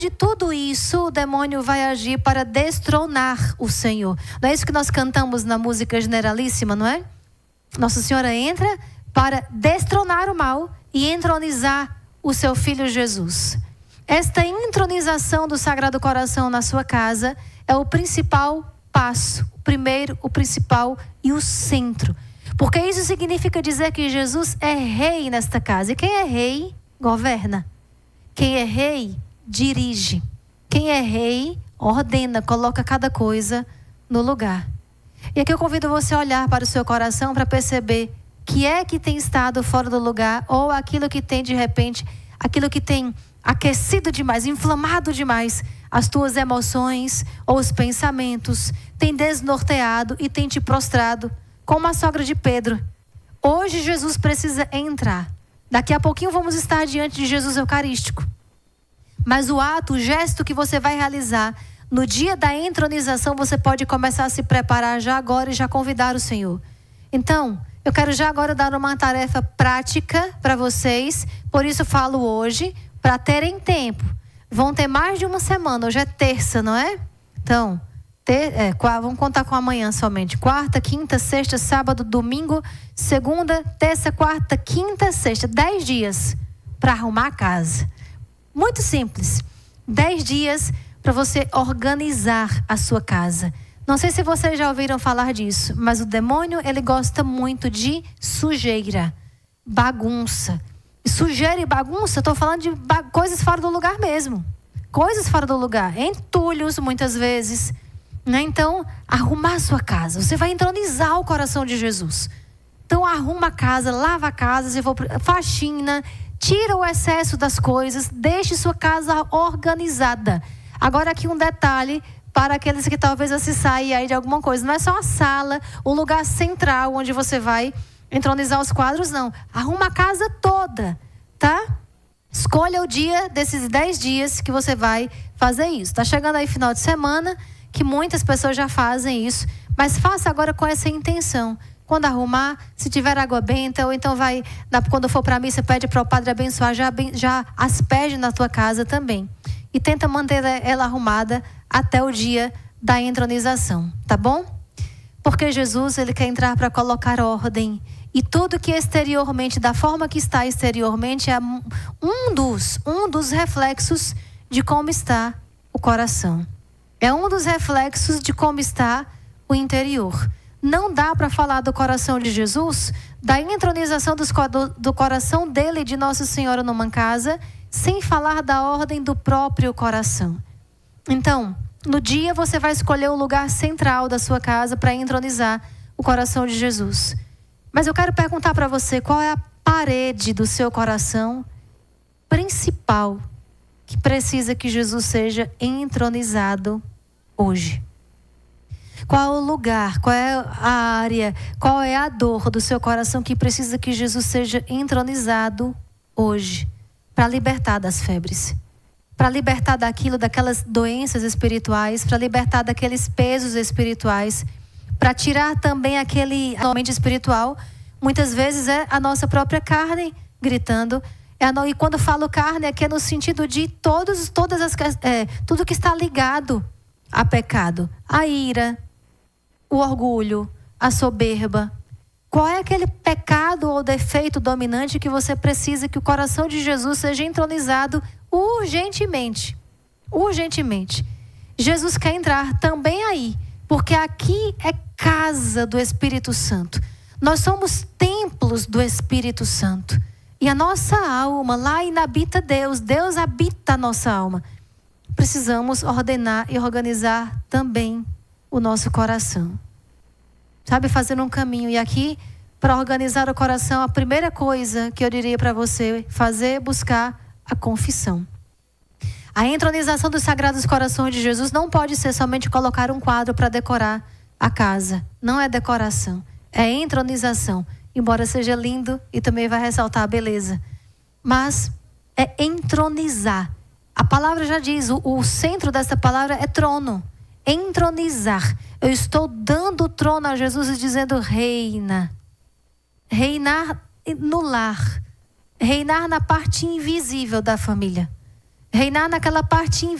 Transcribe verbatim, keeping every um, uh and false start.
de tudo isso, o demônio vai agir para destronar o Senhor. Não é isso que nós cantamos na música Generalíssima, não é? Nossa Senhora entra para destronar o mal e entronizar o seu Filho Jesus. Esta entronização do Sagrado Coração na sua casa é o principal passo, o primeiro, o principal e o centro. Porque isso significa dizer que Jesus é rei nesta casa. E quem é rei, governa. Quem é rei, dirige. Quem é rei, ordena, coloca cada coisa no lugar. E aqui eu convido você a olhar para o seu coração para perceber que é que tem estado fora do lugar, ou aquilo que tem de repente, aquilo que tem aquecido demais, inflamado demais as tuas emoções ou os pensamentos, tem desnorteado e tem te prostrado, como a sogra de Pedro. Hoje Jesus precisa entrar. Daqui a pouquinho vamos estar diante de Jesus Eucarístico. Mas o ato, o gesto que você vai realizar no dia da entronização, você pode começar a se preparar já agora e já convidar o Senhor. Então, eu quero já agora dar uma tarefa prática para vocês. Por isso falo hoje, para terem tempo. Vão ter mais de uma semana. Hoje é terça, não é? Então, ter, é, vamos contar com amanhã somente. Quarta, quinta, sexta, sábado, domingo, segunda, terça, quarta, quinta, sexta. Dez dias para arrumar a casa. Muito simples. Dez dias para você organizar a sua casa. Não sei se vocês já ouviram falar disso, mas o demônio, ele gosta muito de sujeira, bagunça. Sujeira e bagunça, estou falando de coisas fora do lugar mesmo. Coisas fora do lugar, entulhos muitas vezes. Né? Então, arrumar a sua casa. Você vai entronizar o coração de Jesus. Então, arruma a casa, lava a casa, se for faxina, tira o excesso das coisas, deixe sua casa organizada. Agora aqui um detalhe para aqueles que talvez se saem aí de alguma coisa. Não é só a sala, o lugar central onde você vai entronizar os quadros, não. Arruma a casa toda, tá? Escolha o dia desses dez dias que você vai fazer isso. Tá chegando aí final de semana, que muitas pessoas já fazem isso, mas faça agora com essa intenção. Quando arrumar, se tiver água benta, ou então vai, quando for para a missa, pede para o padre abençoar, já, já asperge na tua casa também. E tenta manter ela arrumada até o dia da entronização, tá bom? Porque Jesus, ele quer entrar para colocar ordem. E tudo que exteriormente, da forma que está exteriormente, é um dos, um dos reflexos de como está o coração. É um dos reflexos de como está o interior. Não dá para falar do coração de Jesus, da entronização dos, do, do coração dele, de Nossa Senhora numa casa, sem falar da ordem do próprio coração. Então, no dia você vai escolher o lugar central da sua casa para entronizar o coração de Jesus. Mas eu quero perguntar para você, qual é a parede do seu coração principal que precisa que Jesus seja entronizado hoje? Qual é o lugar, qual é a área, qual é a dor do seu coração que precisa que Jesus seja entronizado hoje? Para libertar das febres, para libertar daquilo, daquelas doenças espirituais, para libertar daqueles pesos espirituais, para tirar também aquele mente espiritual. Muitas vezes é a nossa própria carne gritando. É a, e quando falo carne, é que é no sentido de todos, todas as, é, tudo que está ligado a pecado. A ira, o orgulho, a soberba. Qual é aquele pecado ou defeito dominante que você precisa que o coração de Jesus seja entronizado urgentemente? Urgentemente. Jesus quer entrar também aí, porque aqui é casa do Espírito Santo. Nós somos templos do Espírito Santo. E a nossa alma, lá inabita Deus. Deus habita a nossa alma. Precisamos ordenar e organizar também o nosso coração. Sabe, fazer um caminho. E aqui, para organizar o coração, a primeira coisa que eu diria para você fazer é buscar a confissão. A entronização dos Sagrados Corações de Jesus não pode ser somente colocar um quadro para decorar a casa. Não é decoração, é entronização. Embora seja lindo e também vai ressaltar a beleza. Mas é entronizar. A palavra já diz, o, o centro dessa palavra é trono. Entronizar. Eu estou dando o trono a Jesus e dizendo reina. Reinar no lar. Reinar na parte invisível da família. reinar naquela parte